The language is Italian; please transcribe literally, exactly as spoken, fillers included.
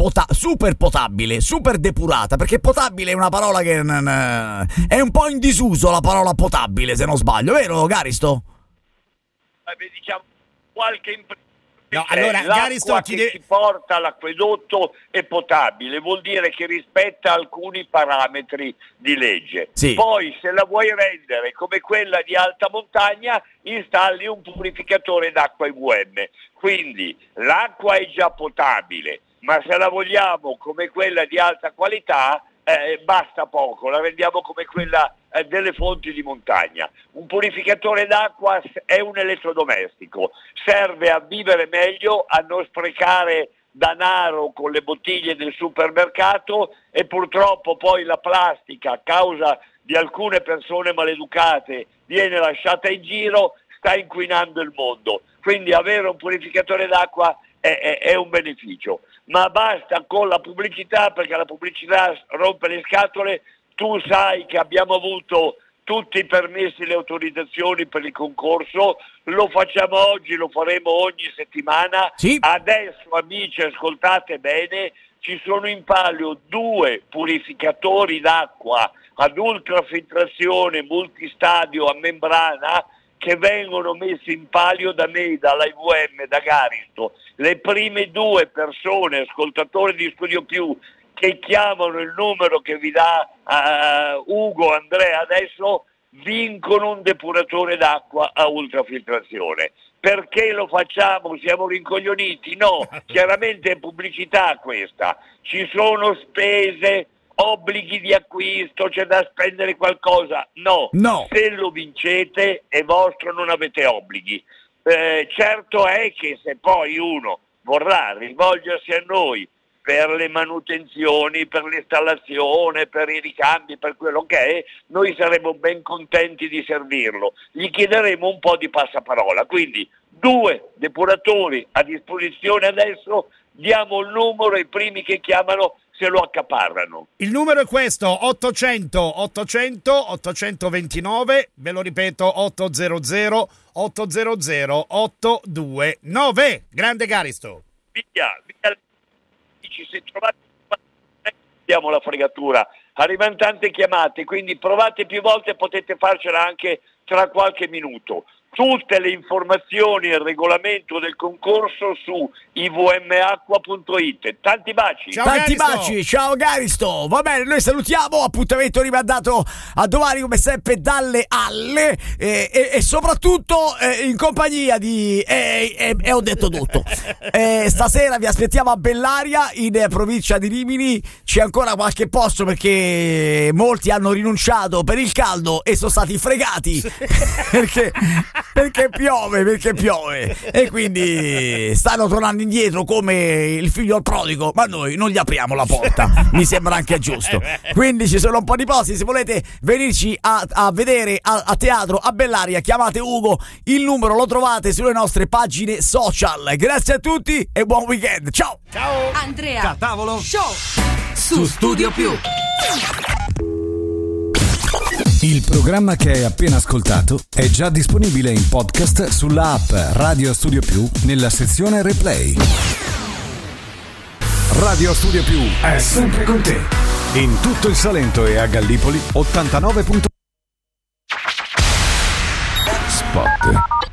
pota- super potabile, super depurata, perché potabile è una parola che n- n- è un po' in disuso, la parola potabile, se non sbaglio, vero Garisto? Eh, diciamo qualche impresa. No, allora, l'acqua Garisto, che chiede... si porta all'acquedotto è potabile, vuol dire che rispetta alcuni parametri di legge. Sì. Poi se la vuoi rendere come quella di alta montagna, installi un purificatore d'acqua I V M. Quindi l'acqua è già potabile, ma se la vogliamo come quella di alta qualità, eh, basta poco, la rendiamo come quella eh, delle fonti di montagna. Un purificatore d'acqua è un elettrodomestico, serve a vivere meglio, a non sprecare denaro con le bottiglie del supermercato, e purtroppo poi la plastica, a causa di alcune persone maleducate, viene lasciata in giro, sta inquinando il mondo. Quindi avere un purificatore d'acqua è, è, è un beneficio. Ma basta con la pubblicità, perché la pubblicità rompe le scatole. Tu sai che abbiamo avuto tutti i permessi e le autorizzazioni per il concorso, lo facciamo oggi, lo faremo ogni settimana. Sì. Adesso, amici, ascoltate bene, ci sono in palio due purificatori d'acqua ad ultrafiltrazione multistadio a membrana che vengono messi in palio da me, dalla I V M, da Garisto. Le prime due persone, ascoltatori di Studio Più, che chiamano il numero che vi dà uh, Ugo, Andrea adesso, vincono un depuratore d'acqua a ultrafiltrazione. Perché lo facciamo? Siamo rincoglioniti? No, chiaramente è pubblicità questa. Ci sono spese, obblighi di acquisto, c'è da spendere qualcosa? No, no. Se lo vincete è vostro, non avete obblighi. Eh, certo è che se poi uno vorrà rivolgersi a noi per le manutenzioni, per l'installazione, per i ricambi, per quello che è, noi saremo ben contenti di servirlo. Gli chiederemo un po' di passaparola, quindi due depuratori a disposizione adesso, diamo il numero, i primi che chiamano se lo accaparrano. Il numero è questo: ottocento ottocento ottocentoventinove, ve lo ripeto, ottocento ottocento ottocentonove. Grande Garisto. Via, via. Se trovate, diamo la fregatura, arrivano tante chiamate, quindi provate più volte, potete farcela anche tra qualche minuto. Tutte le informazioni e il regolamento del concorso su i v m acqua punto i t. Tanti baci. Ciao, Tanti Garisto. baci, ciao Garisto. Va bene, noi salutiamo, appuntamento rimandato a domani come sempre dalle alle eh, e, e soprattutto eh, in compagnia di e eh, eh, ho detto tutto. Eh, stasera vi aspettiamo a Bellaria in eh, provincia di Rimini. C'è ancora qualche posto perché molti hanno rinunciato per il caldo e sono stati fregati perché perché piove, perché piove e quindi stanno tornando indietro come il figlio al prodigo, ma noi non gli apriamo la porta, mi sembra anche giusto. Quindi ci sono un po' di posti, se volete venirci a, a vedere a, a teatro a Bellaria chiamate Ugo, il numero lo trovate sulle nostre pagine social. Grazie a tutti e buon weekend, ciao! Ciao Andrea Da tavolo Show su Studio Più. Il programma che hai appena ascoltato è già disponibile in podcast sulla app Radio Studio Più nella sezione Replay. Radio Studio Più è sempre con te. In tutto il Salento e a Gallipoli ottantanove punto